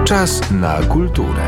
Czas na kulturę.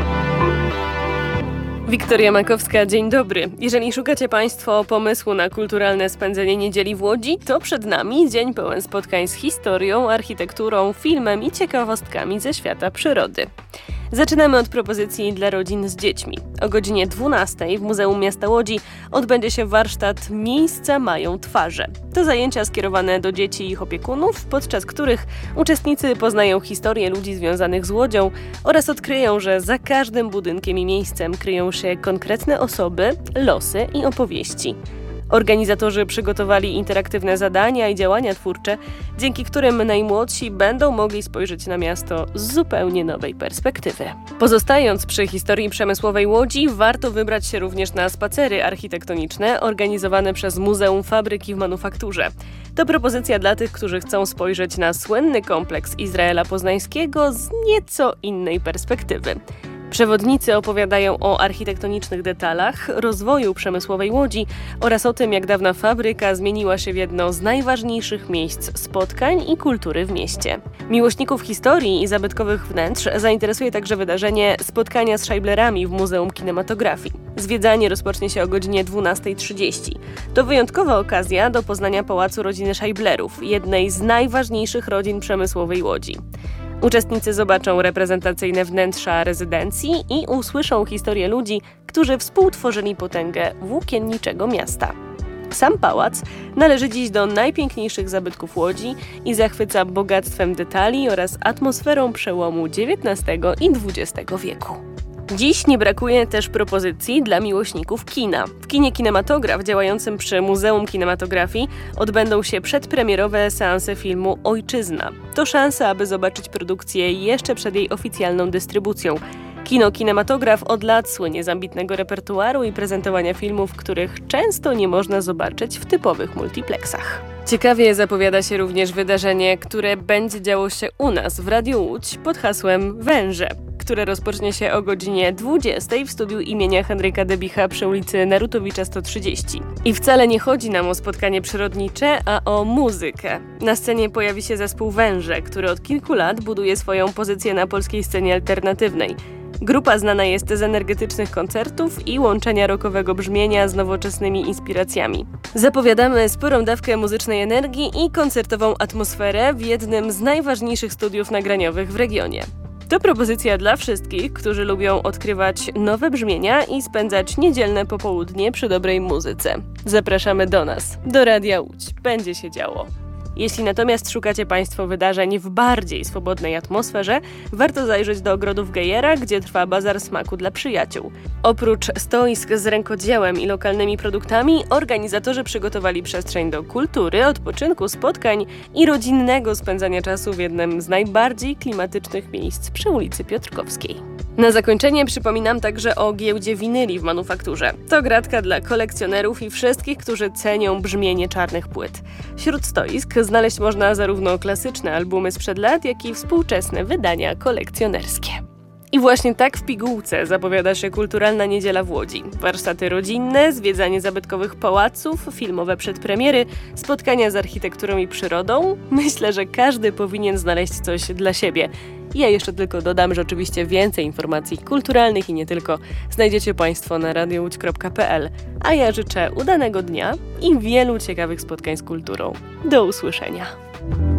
Wiktoria Makowska, dzień dobry. Jeżeli szukacie Państwo pomysłu na kulturalne spędzenie niedzieli w Łodzi, to przed nami dzień pełen spotkań z historią, architekturą, filmem i ciekawostkami ze świata przyrody. Zaczynamy od propozycji dla rodzin z dziećmi. O godzinie 12 w Muzeum Miasta Łodzi odbędzie się warsztat Miejsca mają twarze. To zajęcia skierowane do dzieci i ich opiekunów, podczas których uczestnicy poznają historię ludzi związanych z Łodzią oraz odkryją, że za każdym budynkiem i miejscem kryją się konkretne osoby, losy i opowieści. Organizatorzy przygotowali interaktywne zadania i działania twórcze, dzięki którym najmłodsi będą mogli spojrzeć na miasto z zupełnie nowej perspektywy. Pozostając przy historii przemysłowej Łodzi, warto wybrać się również na spacery architektoniczne organizowane przez Muzeum Fabryki w Manufakturze. To propozycja dla tych, którzy chcą spojrzeć na słynny kompleks Izraela Poznańskiego z nieco innej perspektywy. Przewodnicy opowiadają o architektonicznych detalach, rozwoju przemysłowej Łodzi oraz o tym, jak dawna fabryka zmieniła się w jedno z najważniejszych miejsc spotkań i kultury w mieście. Miłośników historii i zabytkowych wnętrz zainteresuje także wydarzenie Spotkania z Scheiblerami w Muzeum Kinematografii. Zwiedzanie rozpocznie się o godzinie 12:30. To wyjątkowa okazja do poznania pałacu rodziny Scheiblerów, jednej z najważniejszych rodzin przemysłowej Łodzi. Uczestnicy zobaczą reprezentacyjne wnętrza rezydencji i usłyszą historię ludzi, którzy współtworzyli potęgę włókienniczego miasta. Sam pałac należy dziś do najpiękniejszych zabytków Łodzi i zachwyca bogactwem detali oraz atmosferą przełomu XIX i XX wieku. Dziś nie brakuje też propozycji dla miłośników kina. W kinie Kinematograf działającym przy Muzeum Kinematografii odbędą się przedpremierowe seanse filmu Ojczyzna. To szansa, aby zobaczyć produkcję jeszcze przed jej oficjalną dystrybucją. Kino Kinematograf od lat słynie z ambitnego repertuaru i prezentowania filmów, których często nie można zobaczyć w typowych multiplexach. Ciekawie zapowiada się również wydarzenie, które będzie działo się u nas w Radiu Łódź pod hasłem Węże, które rozpocznie się o godzinie 20 w studiu imienia Henryka Debicha przy ulicy Narutowicza 130. I wcale nie chodzi nam o spotkanie przyrodnicze, a o muzykę. Na scenie pojawi się zespół Węże, który od kilku lat buduje swoją pozycję na polskiej scenie alternatywnej. Grupa znana jest z energetycznych koncertów i łączenia rockowego brzmienia z nowoczesnymi inspiracjami. Zapowiadamy sporą dawkę muzycznej energii i koncertową atmosferę w jednym z najważniejszych studiów nagraniowych w regionie. To propozycja dla wszystkich, którzy lubią odkrywać nowe brzmienia i spędzać niedzielne popołudnie przy dobrej muzyce. Zapraszamy do nas, do Radia Łódź. Będzie się działo. Jeśli natomiast szukacie Państwo wydarzeń w bardziej swobodnej atmosferze, warto zajrzeć do ogrodów Gejera, gdzie trwa bazar smaku dla przyjaciół. Oprócz stoisk z rękodziełem i lokalnymi produktami, organizatorzy przygotowali przestrzeń do kultury, odpoczynku, spotkań i rodzinnego spędzania czasu w jednym z najbardziej klimatycznych miejsc przy ulicy Piotrkowskiej. Na zakończenie przypominam także o giełdzie winyli w Manufakturze. To gratka dla kolekcjonerów i wszystkich, którzy cenią brzmienie czarnych płyt. Wśród stoisk znaleźć można zarówno klasyczne albumy sprzed lat, jak i współczesne wydania kolekcjonerskie. I właśnie tak w pigułce zapowiada się kulturalna niedziela w Łodzi. Warsztaty rodzinne, zwiedzanie zabytkowych pałaców, filmowe przedpremiery, spotkania z architekturą i przyrodą. Myślę, że każdy powinien znaleźć coś dla siebie. Ja jeszcze tylko dodam, że oczywiście więcej informacji kulturalnych i nie tylko znajdziecie Państwo na radiołódź.pl. A ja życzę udanego dnia i wielu ciekawych spotkań z kulturą. Do usłyszenia.